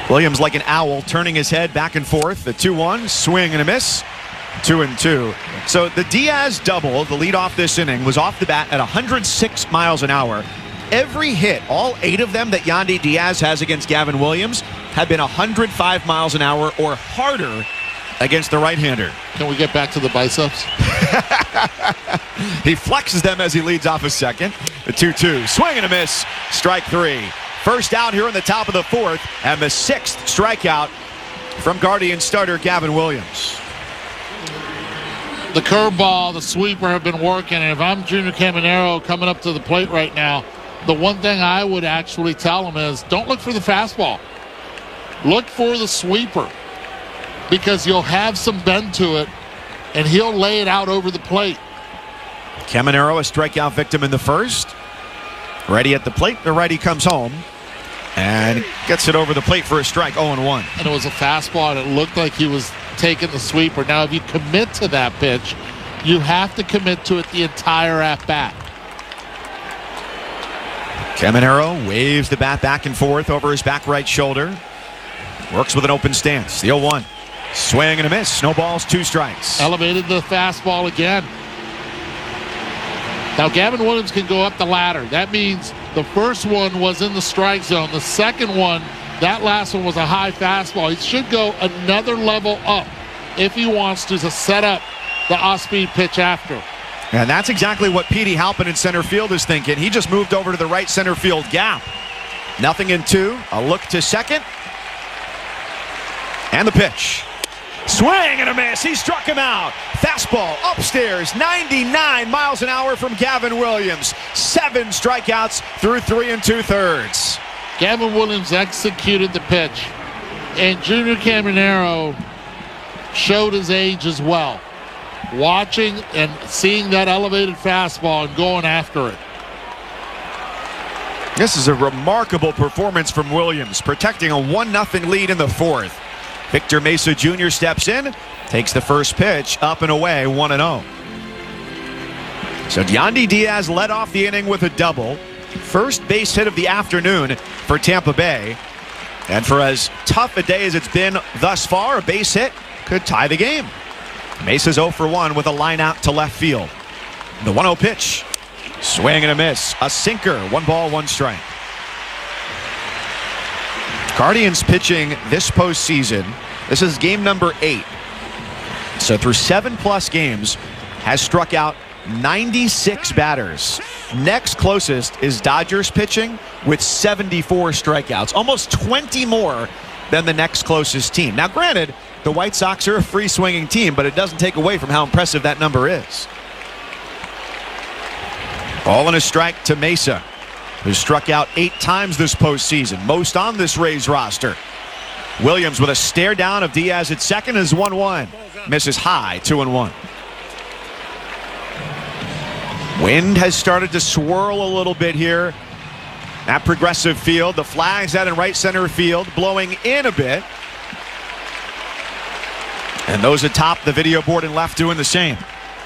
Williams like an owl, turning his head back and forth. The 2-1, swing and a miss. 2-2. So the Diaz double, the lead off this inning, was off the bat at 106 miles an hour. Every hit, all 8 of them that Yandy Diaz has against Gavin Williams, have been 105 miles an hour or harder against the right-hander. Can we get back to the biceps? He flexes them as he leads off a second. The 2-2, swing and a miss. Strike 3. First out here in the top of the 4th, and the 6th strikeout from Guardian starter Gavin Williams. The curveball, the sweeper have been working, and if I'm Junior Caminero coming up to the plate right now, the one thing I would actually tell him is don't look for the fastball. Look for the sweeper, because you'll have some bend to it, and he'll lay it out over the plate. Caminero, a strikeout victim in the first. Ready at the plate, the righty comes home and gets it over the plate for a strike, 0-1. And it was a fastball, and it looked like he was taking the sweeper. Now, if you commit to that pitch, you have to commit to it the entire at-bat. Caminero waves the bat back and forth over his back right shoulder. Works with an open stance. The 0-1. Swing and a miss. No balls, 2 strikes. Elevated the fastball again. Now, Gavin Williams can go up the ladder. That means the first one was in the strike zone. The second one, that last one was a high fastball. He should go another level up if he wants to set up the off-speed pitch after. And that's exactly what Petey Halpin in center field is thinking. He just moved over to the right center field gap. Nothing in 2. A look to second. And the pitch. Swing and a miss. He struck him out. Fastball upstairs, 99 miles an hour from Gavin Williams. 7 strikeouts through 3 2/3. Gavin Williams executed the pitch, and Junior Caminero showed his age as well. Watching and seeing that elevated fastball and going after it. This is a remarkable performance from Williams, protecting a 1-0 lead in the 4th. Victor Mesa Jr. steps in, takes the first pitch, up and away, 1-0. So Yandy Diaz led off the inning with a double. First base hit of the afternoon for Tampa Bay. And for as tough a day as it's been thus far, a base hit could tie the game. Mesa's 0 for 1 with a line out to left field. The 1-0 pitch. Swing and a miss. A sinker. 1 ball, 1 strike. Guardians pitching this postseason. This is game number 8. So through 7+ games, has struck out 96 batters. Next closest is Dodgers pitching with 74 strikeouts. Almost 20 more than the next closest team. Now granted, the White Sox are a free swinging team, but it doesn't take away from how impressive that number is. Ball and a strike to Mesa, who's struck out 8 times this postseason, most on this Rays roster. Williams with a stare down of Diaz at second is 1-1. Misses high, 2-1. Wind has started to swirl a little bit here at Progressive Field. The flag's out in right center field, blowing in a bit. And those atop the video board and left doing the same.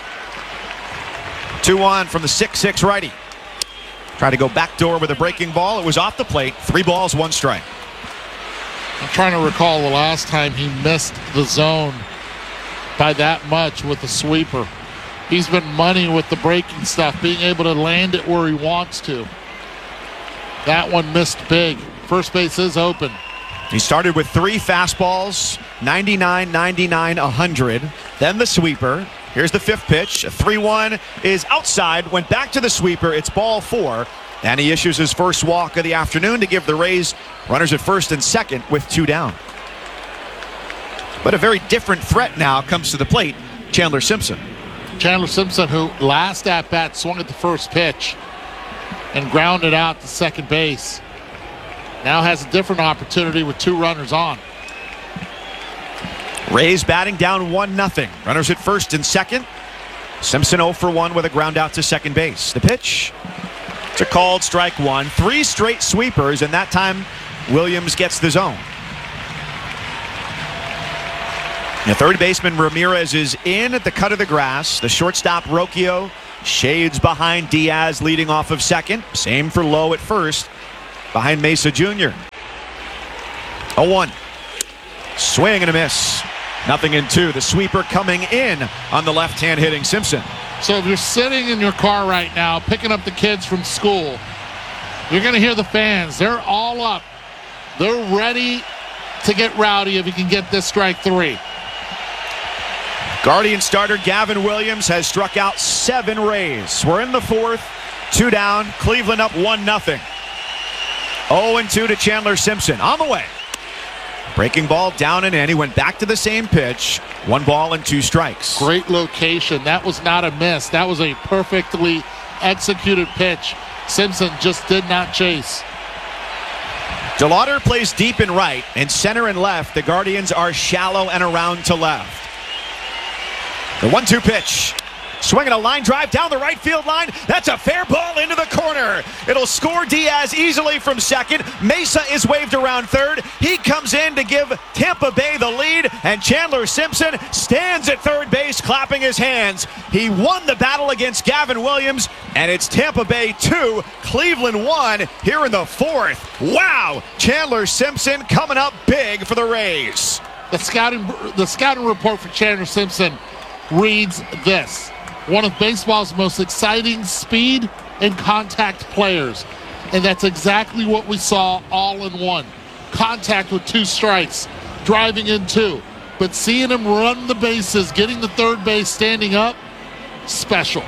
2-1 from the 6'6" righty. Tried to go backdoor with a breaking ball. It was off the plate. 3 balls, 1 strike. I'm trying to recall the last time he missed the zone by that much with the sweeper. He's been money with the breaking stuff, being able to land it where he wants to. That one missed big. First base is open. He started with 3 fastballs, 99, 99, 100. Then the sweeper. Here's the 5th pitch. A 3-1 is outside. Went back to the sweeper. It's ball 4. And he issues his first walk of the afternoon to give the Rays runners at first and second with 2 down. But a very different threat now comes to the plate. Chandler Simpson. Chandler Simpson, who last at-bat swung at the first pitch and grounded out to second base, now has a different opportunity with 2 runners on. Rays batting down 1-0. Runners at first and second. Simpson 0 for 1 with a ground out to second base. The pitch. It's a called strike 1. 3 straight sweepers, and that time Williams gets the zone. The third baseman Ramirez is in at the cut of the grass. The shortstop Rocchio shades behind Diaz leading off of second. Same for Lowe at first behind Mesa Jr. 0-1. Swing and a miss. Nothing in 2. The sweeper coming in on the left-hand hitting Simpson. So if you're sitting in your car right now, picking up the kids from school, you're going to hear the fans. They're all up. They're ready to get rowdy if you can get this strike 3. Guardian starter Gavin Williams has struck out 7 Rays. We're in the 4th, 2 down. Cleveland up 1-0. 0-2 to Chandler Simpson. On the way. Breaking ball down and in. He went back to the same pitch. 1 ball and 2 strikes. Great location. That was not a miss. That was a perfectly executed pitch. Simpson just did not chase. DeLauder plays deep and right, and center and left. The Guardians are shallow and around to left. The 1-2 pitch. Swinging a line drive down the right field line. That's a fair ball into the corner. It'll score Diaz easily from second. Mesa is waved around third. He comes in to give Tampa Bay the lead, and Chandler Simpson stands at third base clapping his hands. He won the battle against Gavin Williams, and it's Tampa Bay 2, Cleveland 1 here in the 4th. Wow! Chandler Simpson coming up big for the Rays. The scouting report for Chandler Simpson reads this: one of baseball's most exciting speed and contact players. And that's exactly what we saw all in one. Contact with 2 strikes, driving in 2. But seeing him run the bases, getting the third base, standing up, special.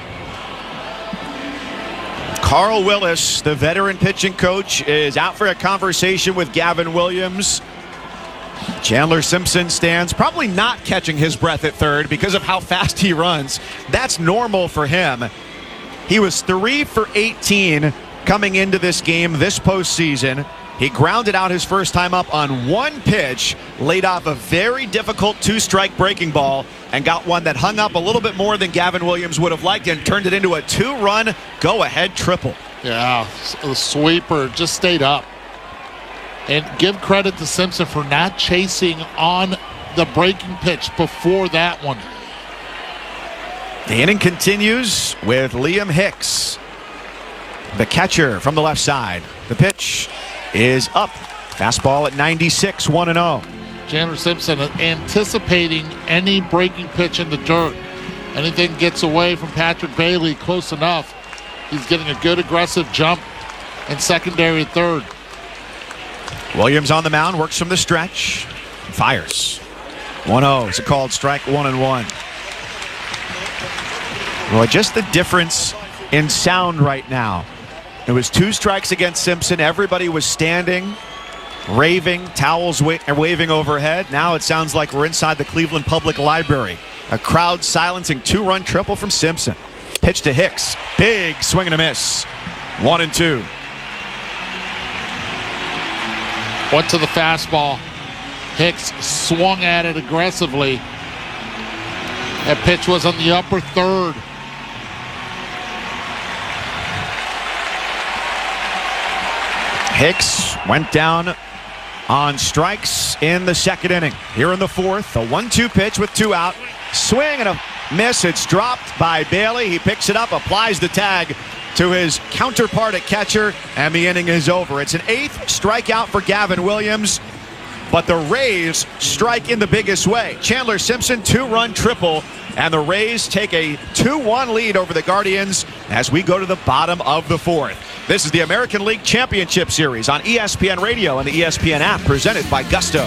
Carl Willis, the veteran pitching coach, is out for a conversation with Gavin Williams. Chandler Simpson stands, probably not catching his breath at third because of how fast he runs. That's normal for him. He was 3 for 18 coming into this game this postseason. He grounded out his first time up on 1 pitch, laid off a very difficult 2-strike breaking ball, and got one that hung up a little bit more than Gavin Williams would have liked and turned it into a 2-run go-ahead triple. Yeah, the sweeper just stayed up. And give credit to Simpson for not chasing on the breaking pitch before that one. The inning continues with Liam Hicks, the catcher from the left side. The pitch is up. Fastball at 96, 1-0. Chandler Simpson anticipating any breaking pitch in the dirt. Anything gets away from Patrick Bailey close enough. He's getting a good aggressive jump in secondary and third. Williams on the mound, works from the stretch, fires. 1-0. It's a called strike, 1-1. Well, just the difference in sound right now. It was 2 strikes against Simpson. Everybody was standing, raving, towels waving overhead. Now it sounds like we're inside the Cleveland Public Library. A crowd silencing 2-run triple from Simpson. Pitch to Hicks. Big swing and a miss. 1-2. Went to the fastball. Hicks swung at it aggressively. That pitch was on the upper third. Hicks went down on strikes in the second inning. Here in the 4th, a 1-2 pitch with 2 out. Swing and a miss. It's dropped by Bailey. He picks it up, applies the tag to his counterpart at catcher, and the inning is over. It's an 8th strikeout for Gavin Williams, but the Rays strike in the biggest way. Chandler Simpson, 2-run triple, and the Rays take a 2-1 lead over the Guardians as we go to the bottom of the 4th. This is the American League Championship Series on ESPN Radio and the ESPN app, presented by Gusto.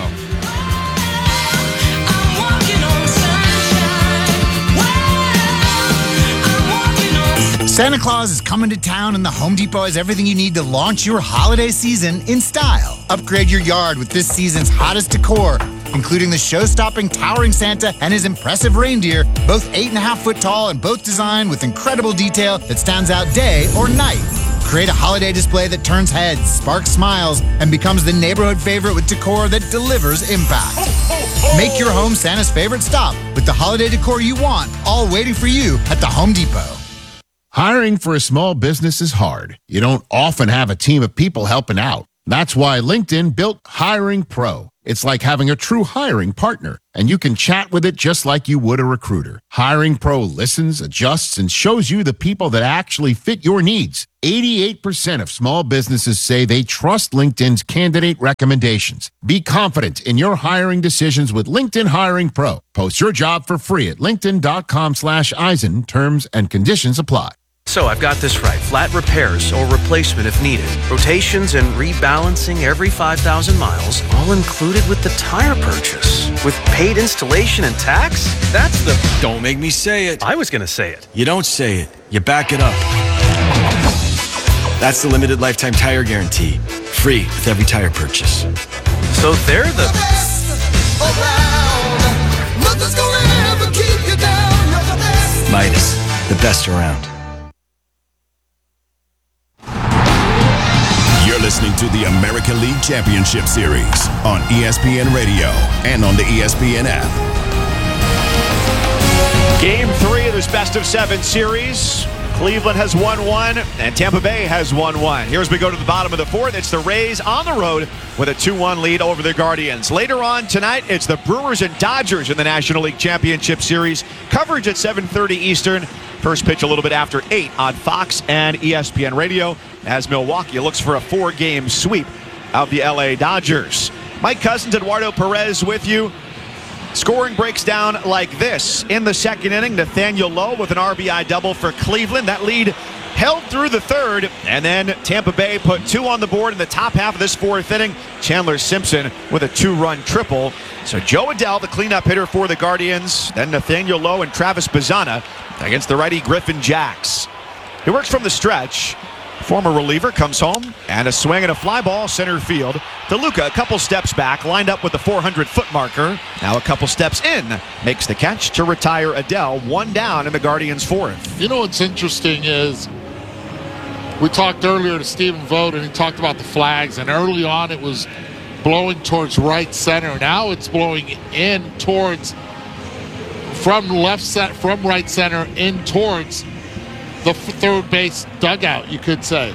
Santa Claus is coming to town, and the Home Depot has everything you need to launch your holiday season in style. Upgrade your yard with this season's hottest decor, including the show-stopping towering Santa and his impressive reindeer, both 8.5 foot tall and both designed with incredible detail that stands out day or night. Create a holiday display that turns heads, sparks smiles, and becomes the neighborhood favorite with decor that delivers impact. Make your home Santa's favorite stop with the holiday decor you want, all waiting for you at the Home Depot. Hiring for a small business is hard. You don't often have a team of people helping out. That's why LinkedIn built Hiring Pro. It's like having a true hiring partner, and you can chat with it just like you would a recruiter. Hiring Pro listens, adjusts, and shows you the people that actually fit your needs. 88% of small businesses say they trust LinkedIn's candidate recommendations. Be confident in your hiring decisions with LinkedIn Hiring Pro. Post your job for free at linkedin.com/Eisen. Terms and conditions apply. So I've got this right. Flat repairs or replacement if needed. Rotations and rebalancing every 5,000 miles, all included with the tire purchase. With paid installation and tax? That's the... Don't make me say it. I was going to say it. You don't say it. You back it up. That's the limited lifetime tire guarantee. Free with every tire purchase. So they're the... Midas, the best around. You're listening to the American League Championship Series on ESPN Radio and on the ESPN app. Game 3 of this best-of-7 series. Cleveland has won one, and Tampa Bay has won one. Here as we go to the bottom of the fourth, it's the Rays on the road with a 2-1 lead over the Guardians. Later on tonight, it's the Brewers and Dodgers in the National League Championship Series. Coverage at 7:30 Eastern. First pitch a little bit after 8 on Fox and ESPN Radio as Milwaukee looks for a 4-game sweep of the LA Dodgers. Mike Cousins, Eduardo Perez with you. Scoring breaks down like this. In the second inning, Nathaniel Lowe with an RBI double for Cleveland. That lead held through the third, and then Tampa Bay put 2 on the board in the top half of this fourth inning. Chandler Simpson with a 2-run triple. So Joe Adell, the cleanup hitter for the Guardians, then Nathaniel Lowe and Travis Bazzana against the righty Griffin Jax. He works from the stretch. Former reliever comes home, and a swing and a fly ball center field. DeLuca a couple steps back, lined up with the 400-foot marker. Now a couple steps in, makes the catch to retire Adell. 1 down in the Guardians' fourth. You know what's interesting is we talked earlier to Stephen Vogt, and he talked about the flags, and early on it was blowing towards right center. Now it's blowing in towards from right center in towards the third base dugout, you could say.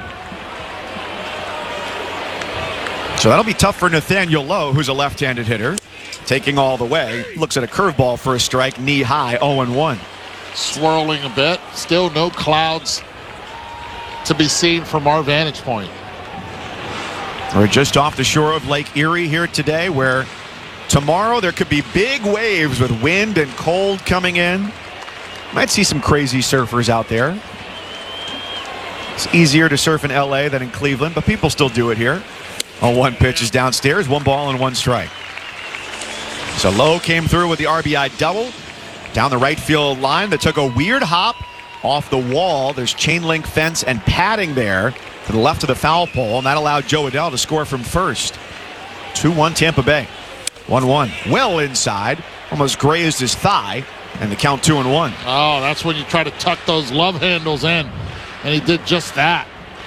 So that'll be tough for Nathaniel Lowe, who's a left-handed hitter. Taking all the way. Looks at a curveball for a strike, knee high, 0-1. Swirling a bit. Still no clouds to be seen from our vantage point. We're just off the shore of Lake Erie here today, where tomorrow there could be big waves with wind and cold coming in. Might see some crazy surfers out there. It's easier to surf in LA than in Cleveland, but people still do it here. 0-1 pitch is downstairs, 1 ball and 1 strike. So Lowe came through with the RBI double down the right field line that took a weird hop off the wall. There's chain link fence and padding there to the left of the foul pole, and that allowed Joe Adell to score from first. 2-1 Tampa Bay. 1-1. Well inside, almost grazed his thigh. And the count 2-1. Oh, that's when you try to tuck those love handles in. And he did just that.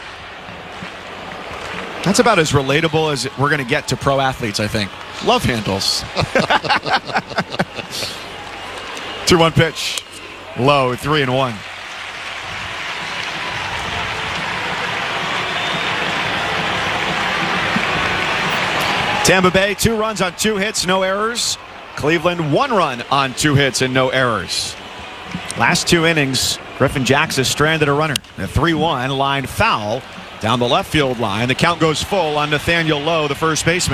That's about as relatable as we're going to get to pro athletes, I think. Love handles. 2-1 pitch. Low, 3-1. Tampa Bay, 2 runs on 2 hits, no errors. Cleveland, 1 run on 2 hits and no errors. Last 2 innings, Griffin Jax has stranded a runner. The 3-1 line foul down the left field line. The count goes full on Nathaniel Lowe, the first baseman.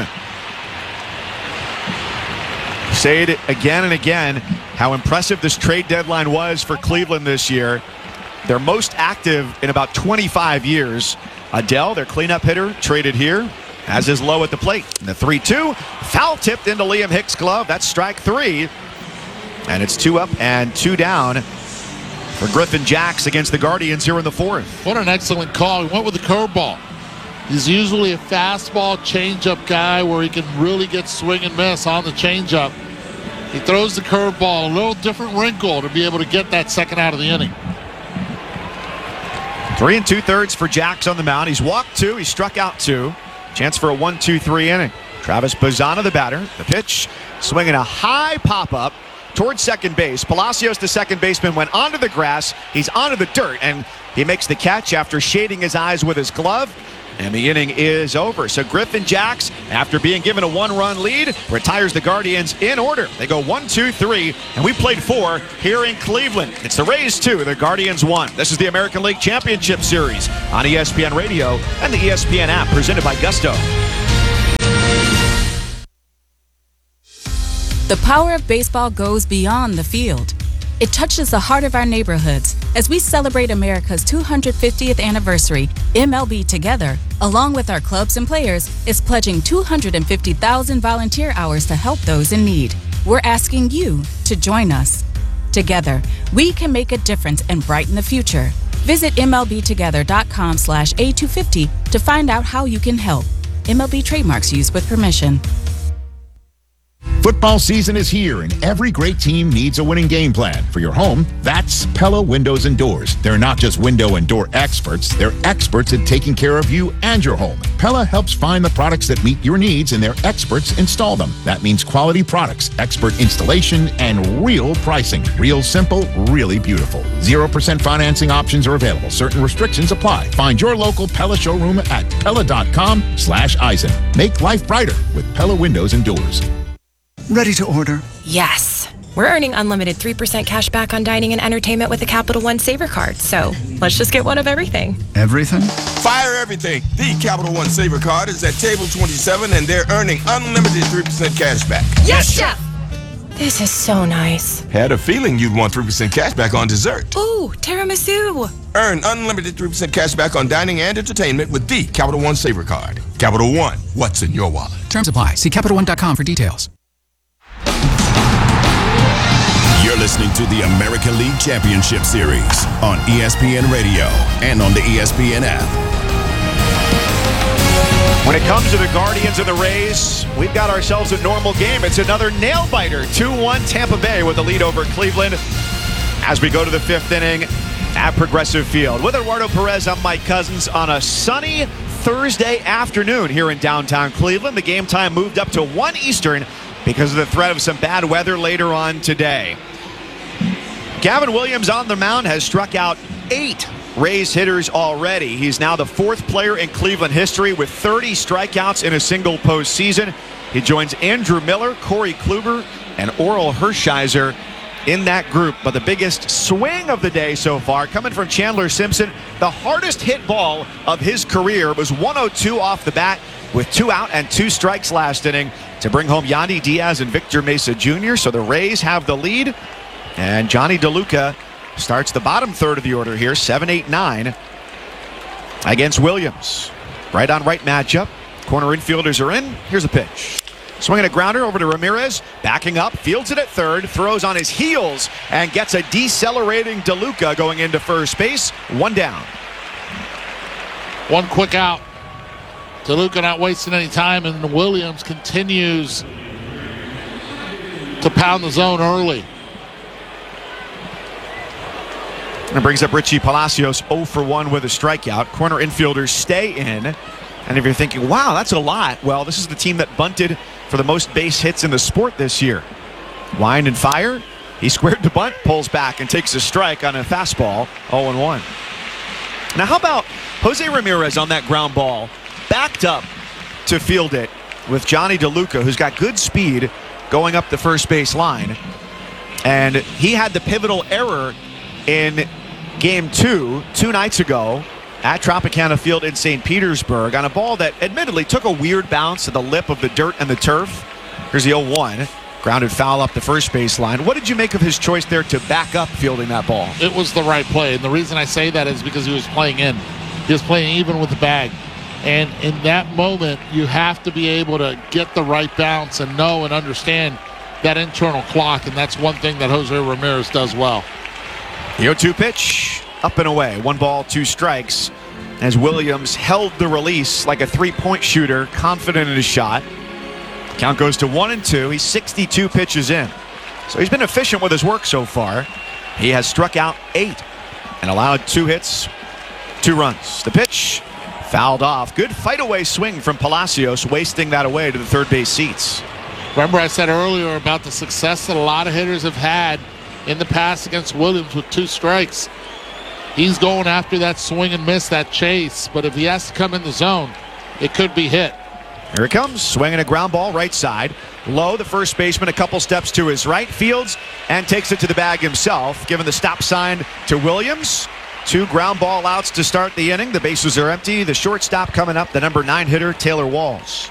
Say it again and again, how impressive this trade deadline was for Cleveland this year. Their most active in about 25 years. Adell, their cleanup hitter, traded here, as is Lowe at the plate. And the 3-2, foul tipped into Liam Hicks' glove. That's strike 3. And it's 2 up and 2 down for Griffin Jax against the Guardians here in the fourth. What an excellent call. He went with the curveball. He's usually a fastball changeup guy where he can really get swing and miss on the changeup. He throws the curveball, a little different wrinkle to be able to get that second out of the inning. 3 2/3 for Jax on the mound. He's walked 2, he struck out 2. Chance for a 1-2-3 inning. Travis Bazzana, the batter. The pitch, swinging a high pop-up towards second base. Palacios, the second baseman, went onto the grass. He's onto the dirt, and he makes the catch after shading his eyes with his glove. and the inning is over. So Griffin Jax, after being given a 1-run lead, retires the Guardians in order. They go 1, 2, 3, and we played 4 here in Cleveland. It's the Rays 2, the Guardians 1. This is the American League Championship Series on ESPN Radio and the ESPN app, presented by Gusto. The power of baseball goes beyond the field. It touches the heart of our neighborhoods. As we celebrate America's 250th anniversary, MLB Together, along with our clubs and players, is pledging 250,000 volunteer hours to help those in need. We're asking you to join us. Together, we can make a difference and brighten the future. Visit MLBtogether.com/A250 to find out how you can help. MLB trademarks used with permission. Football season is here, and every great team needs a winning game plan. For your home, that's Pella Windows and Doors. They're not just window and door experts, they're experts at taking care of you and your home. Pella helps find the products that meet your needs, and their experts install them. That means quality products, expert installation, and real pricing. Real simple, really beautiful. 0% financing options are available. Certain restrictions apply. Find your local Pella showroom at Pella.com/Eisen. Make life brighter with Pella Windows and Doors. Ready to order? Yes. We're earning unlimited 3% cash back on dining and entertainment with the Capital One Saver Card, so let's just get one of everything. Everything? Fire everything. The Capital One Saver Card is at table 27, and they're earning unlimited 3% cash back. Yes, Chef! This is so nice. Had a feeling you'd want 3% cash back on dessert. Ooh, tiramisu. Earn unlimited 3% cash back on dining and entertainment with the Capital One Saver Card. Capital One, what's in your wallet? Terms apply. See CapitalOne.com for details. You're listening to the American League Championship Series on ESPN Radio and on the ESPN app. When it comes to the Guardians and the Rays, we've got ourselves a normal game. It's another nail-biter. 2-1 Tampa Bay with a lead over Cleveland as we go to the 5th inning at Progressive Field. With Eduardo Perez, I'm Mike Cousins on a sunny Thursday afternoon here in downtown Cleveland. The game time moved up to 1 Eastern because of the threat of some bad weather later on today. Gavin Williams on the mound has struck out 8 Rays hitters already. He's now the 4th player in Cleveland history with 30 strikeouts in a single postseason. He joins Andrew Miller, Corey Kluber, and Oral Hershiser in that group. But the biggest swing of the day so far coming from Chandler Simpson. The hardest hit ball of his career was 102 off the bat with 2 out and 2 strikes last inning to bring home Yandy Diaz and Victor Mesa Jr. So the Rays have the lead. And Johnny DeLuca starts the bottom third of the order here, 7-8-9 against Williams. Right on right matchup. Corner infielders are in. Here's a pitch. Swinging a grounder over to Ramirez. Backing up, fields it at third, throws on his heels, and gets a decelerating DeLuca going into first base. 1 down. 1 quick out. DeLuca not wasting any time, and Williams continues to pound the zone early. And brings up Richie Palacios 0 for 1 with a strikeout. Corner infielders stay in. And if you're thinking, wow, that's a lot. Well, this is the team that bunted for the most base hits in the sport this year. Wind and fire. He squared the bunt, pulls back, and takes a strike on a fastball. 0-1. Now, how about Jose Ramirez on that ground ball? Backed up to field it with Johnny DeLuca, who's got good speed going up the first base line. And he had the pivotal error in Game 2 nights ago at Tropicana Field in St. Petersburg on a ball that admittedly took a weird bounce to the lip of the dirt and the turf. Here's the 0-1. Grounded foul up the first base line. What did you make of his choice there to back up fielding that ball? It was the right play, and the reason I say that is because he was playing in. He was playing even with the bag. And in that moment, you have to be able to get the right bounce and know and understand that internal clock, and that's one thing that Jose Ramirez does well. The 0-2 pitch, up and away. 1 ball, 2 strikes. As Williams held the release like a 3-point shooter, confident in his shot. Count goes to 1-2. He's 62 pitches in. So he's been efficient with his work so far. He has struck out 8 and allowed 2 hits, 2 runs. The pitch, fouled off. Good fight-away swing from Palacios, wasting that away to the third base seats. Remember I said earlier about the success that a lot of hitters have had in the past against Williams with 2 strikes. He's going after that swing and miss, that chase. But if he has to come in the zone, it could be hit. Here it comes, swinging a ground ball right side. Low, the first baseman, a couple steps to his right, fields, and takes it to the bag himself, giving the stop sign to Williams. 2 ground ball outs to start the inning. The bases are empty. The shortstop coming up, the number 9 hitter, Taylor Walls.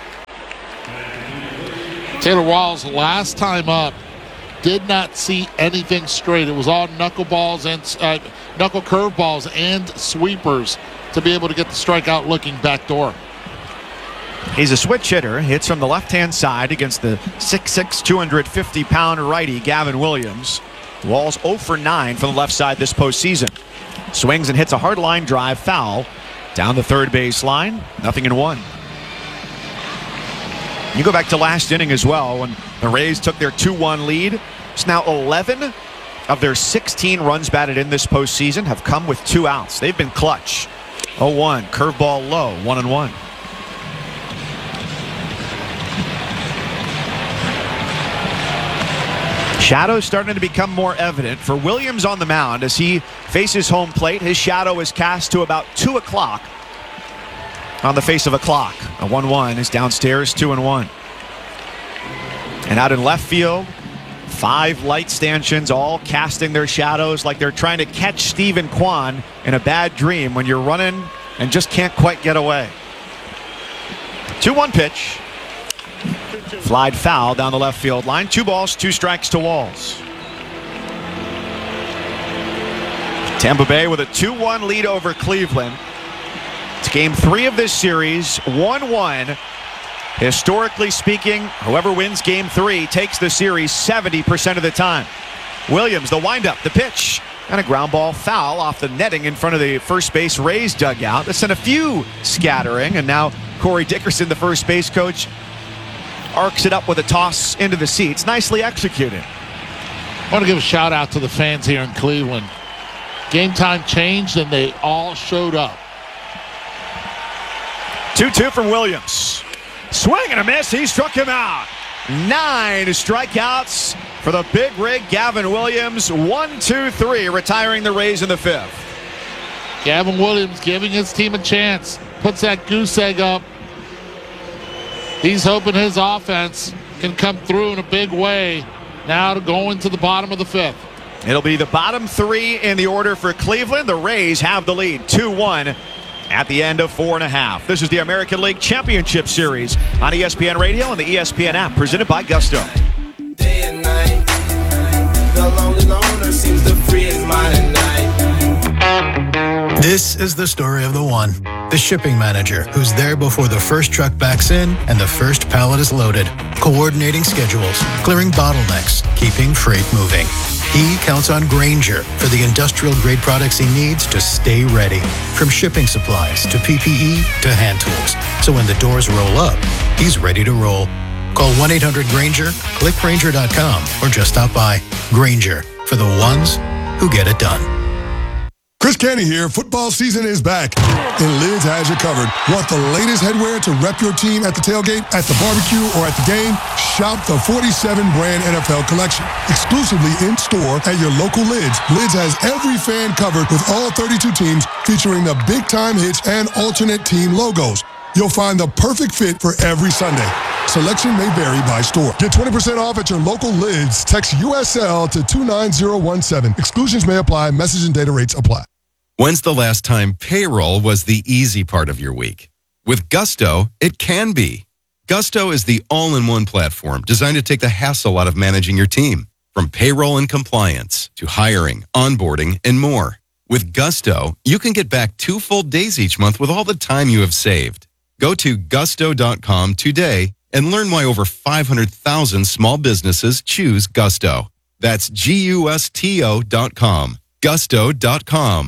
Taylor Walls, last time up, did not see anything straight. It was all knuckle curveballs and sweepers to be able to get the strikeout looking back door. He's a switch hitter, hits from the left-hand side against the 6'6", 250-pound righty Gavin Williams. Walls 0 for 9 from the left side this postseason. Swings and hits a hard line drive foul down the third base line. 0-1. You go back to last inning as well when the Rays took their 2-1 lead. It's now 11 of their 16 runs batted in this postseason have come with 2 outs. They've been clutch. 0-1, curveball low, 1-1. Shadows starting to become more evident for Williams on the mound as he faces home plate. His shadow is cast to about 2 o'clock on the face of a clock. A 1-1 is downstairs, 2-1. And out in left field, 5 light stanchions all casting their shadows like they're trying to catch Stephen Kwan in a bad dream when you're running and just can't quite get away. 2-1 pitch. Flied foul down the left field line. 2 balls, 2 strikes to Walls. Tampa Bay with a 2-1 lead over Cleveland. It's game 3 of this series, 1-1. Historically speaking, whoever wins game 3 takes the series 70% of the time. Williams, the windup, the pitch, and a ground ball foul off the netting in front of the first base Rays dugout. That sent a few scattering, and now Corey Dickerson, the first base coach, arcs it up with a toss into the seats. Nicely executed. I want to give a shout out to the fans here in Cleveland. Game time changed and they all showed up. 2-2 from Williams. Swing and a miss. He struck him out. 9 strikeouts for the big rig Gavin Williams. 1-2-3, retiring the Rays in the 5th. Gavin Williams giving his team a chance. Puts that goose egg up. He's hoping his offense can come through in a big way now to go into the bottom of the 5th. It'll be the bottom 3 in the order for Cleveland. The Rays have the lead, 2-1 at the end of 4.5. This is the American League Championship Series on ESPN Radio and the ESPN app, presented by Gusto. Day and night, the lonely loner seems to free his mind at night. This is the story of the one, the shipping manager who's there before the first truck backs in and the first pallet is loaded, coordinating schedules, clearing bottlenecks, keeping freight moving. He counts on Grainger for the industrial-grade products he needs to stay ready, from shipping supplies to PPE to hand tools. So when the doors roll up, he's ready to roll. Call 1-800-GRAINGER, click Grainger.com, or just stop by. Grainger, for the ones who get it done. Chris Canty here. Football season is back, and Lids has you covered. Want the latest headwear to rep your team at the tailgate, at the barbecue, or at the game? Shop the 47-brand NFL collection, exclusively in-store at your local Lids. Lids has every fan covered with all 32 teams, featuring the big-time hits and alternate team logos. You'll find the perfect fit for every Sunday. Selection may vary by store. Get 20% off at your local Lids. Text USL to 29017. Exclusions may apply. Message and data rates apply. When's the last time payroll was the easy part of your week? With Gusto, it can be. Gusto is the all-in-one platform designed to take the hassle out of managing your team. From payroll and compliance to hiring, onboarding, and more. With Gusto, you can get back 2 full days each month with all the time you have saved. Go to gusto.com today and learn why over 500,000 small businesses choose Gusto. That's GUSTO.com. Gusto.com.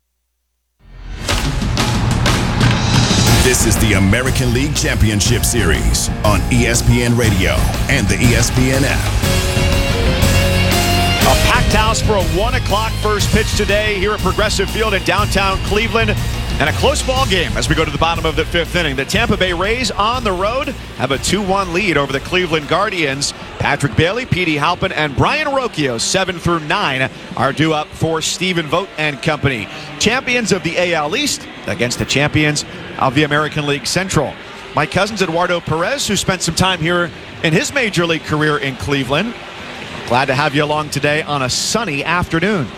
This is the American League Championship Series on ESPN Radio and the ESPN app. A packed house for a 1 o'clock first pitch today here at Progressive Field in downtown Cleveland. And a close ball game as we go to the bottom of the 5th inning. The Tampa Bay Rays on the road have a 2-1 lead over the Cleveland Guardians. Patrick Bailey, Petey Halpin, and Brian Rocchio, 7 through 9, are due up for Stephen Vogt and company. Champions of the AL East against the champions of the American League Central. My cousin's Eduardo Perez, who spent some time here in his major league career in Cleveland. Glad to have you along today on a sunny afternoon.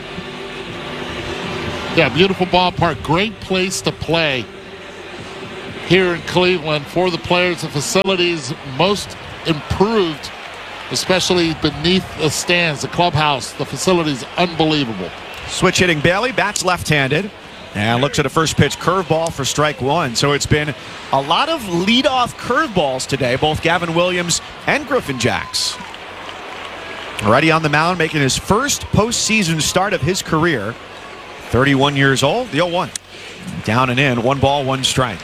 Yeah, beautiful ballpark. Great place to play here in Cleveland for the players. The facilities most improved, especially beneath the stands, the clubhouse. The facility's unbelievable. Switch hitting Bailey, bats left-handed, and looks at a first pitch curveball for strike one. So it's been a lot of leadoff curveballs today, both Gavin Williams and Griffin Jacks. Already on the mound, making his first postseason start of his career. 31 years old, the 0-1. Down and in, 1 ball, 1 strike.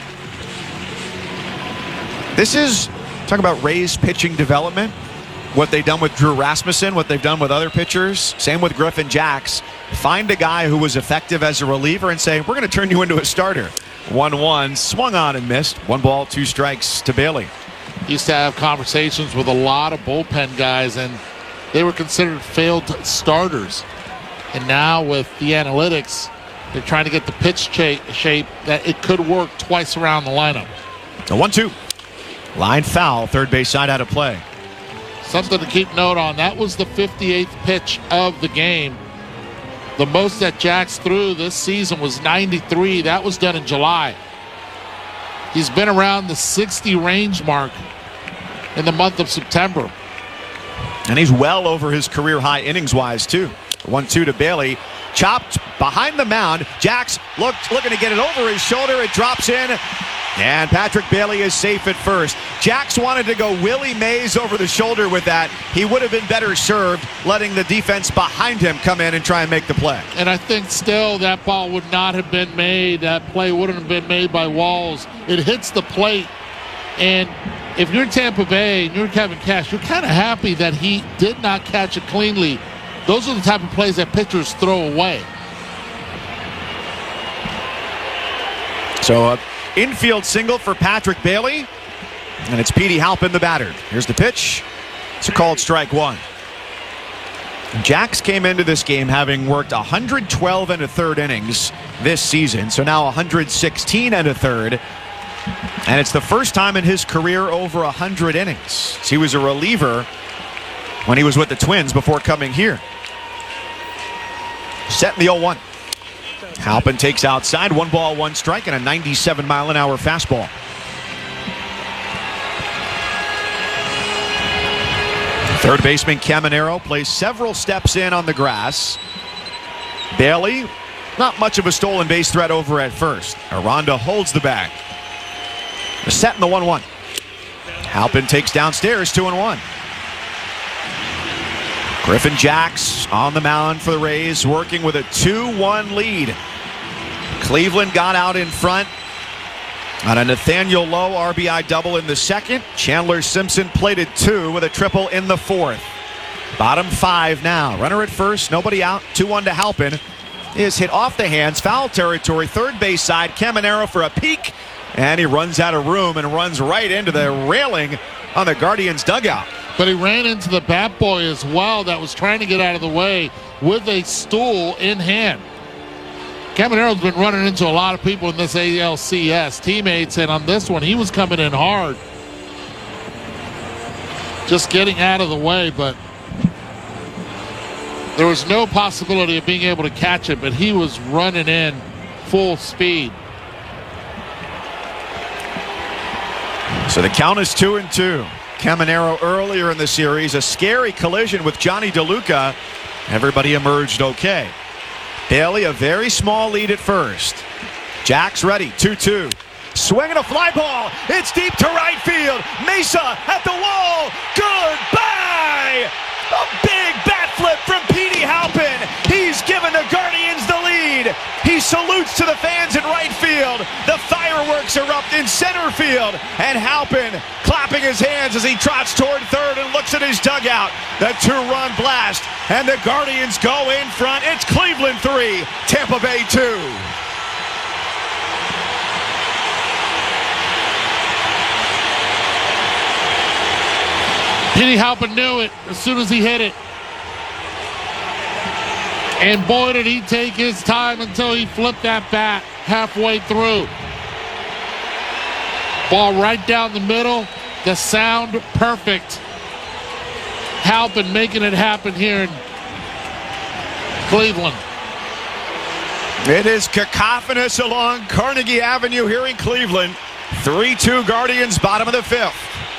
This is, talk about Rays pitching development. What they've done with Drew Rasmussen, what they've done with other pitchers. Same with Griffin Jacks. Find a guy who was effective as a reliever and say, we're going to turn you into a starter. 1-1, swung on and missed. 1 ball, 2 strikes to Bailey. Used to have conversations with a lot of bullpen guys, and they were considered failed starters. And now with the analytics, they're trying to get the pitch shape that it could work twice around the lineup. A 1-2. Line foul, third base side out of play. Something to keep note on. That was the 58th pitch of the game. The most that Jacks threw this season was 93. That was done in July. He's been around the 60 range mark in the month of September. And he's well over his career high innings-wise, too. 1-2 to Bailey. Chopped behind the mound. Jacks looking to get it over his shoulder. It drops in. And Patrick Bailey is safe at first. Jacks wanted to go Willie Mays over the shoulder with that. He would have been better served letting the defense behind him come in and try and make the play. And I think still that ball would not have been made. That play wouldn't have been made by Walls. It hits the plate. And if you're Tampa Bay and you're Kevin Cash, you're kind of happy that he did not catch it cleanly. Those are the type of plays that pitchers throw away. So infield single for Patrick Bailey, and it's Petey Halpin the batter. Here's the pitch. It's a called strike one. Jacks came into this game having worked 112 and a third innings this season, so now 116 and a third. And it's the first time in his career over 100 innings. He was a reliever when he was with the Twins before coming here. Set in the 0-1. Halpin takes outside, 1 ball, 1 strike, and a 97-mile-an-hour fastball. Third baseman Caminero plays several steps in on the grass. Bailey, not much of a stolen base threat over at first. Aranda holds the bag. The set in the 1-1. Halpin takes downstairs, 2-1. Griffin Jacks on the mound for the Rays, working with a 2-1 lead. Cleveland got out in front on a Nathaniel Lowe RBI double in the second. Chandler Simpson plated 2 with a triple in the fourth. Bottom 5 now. Runner at first, nobody out. 2-1 to Halpin. Is hit off the hands, foul territory, third base side. Caminero for a peek, and he runs out of room and runs right into the railing on the Guardians dugout. But he ran into the bat boy as well that was trying to get out of the way with a stool in hand. Caminero's been running into a lot of people in this ALCS. Teammates, and on this one, he was coming in hard. Just getting out of the way, but there was no possibility of being able to catch it, but he was running in full speed. So the count is 2-2. Caminero earlier in the series, a scary collision with Johnny DeLuca. Everybody emerged okay. Bailey, a very small lead at first. Jacks ready, 2-2. Swinging a fly ball. It's deep to right field. Mesa at the wall. Goodbye! A big bat flip from Petey Halpin. He's given the Guardians the lead. He salutes to the fans in right field. The fireworks erupt in center field. And Halpin clapping his hands as he trots toward third and looks at his dugout. The 2-run blast. And the Guardians go in front. It's Cleveland 3, Tampa Bay 2. Penny Halpin knew it as soon as he hit it. And boy, did he take his time until he flipped that bat halfway through. Ball right down the middle. The sound perfect. Halpin making it happen here in Cleveland. It is cacophonous along Carnegie Avenue here in Cleveland. 3-2 Guardians, bottom of the fifth.